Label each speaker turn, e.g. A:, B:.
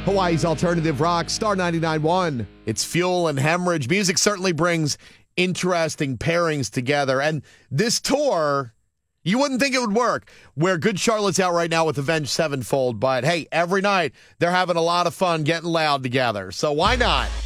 A: Hawaii's alternative rock, Star 99.1. It's Fuel and Hemorrhage. Music certainly brings interesting pairings together. And this tour, you wouldn't think it would work. Where Good Charlotte's out right now with Avenged Sevenfold. But hey, every night they're having a lot of fun getting loud together. So why not?